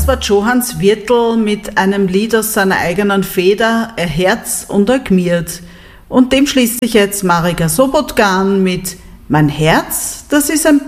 Das war Johanns Wirtl mit einem Lied aus seiner eigenen Feder, ein Herz und ein Gmiert. Und dem schließt sich jetzt Marika Sobotka an mit Mein Herz, das ist ein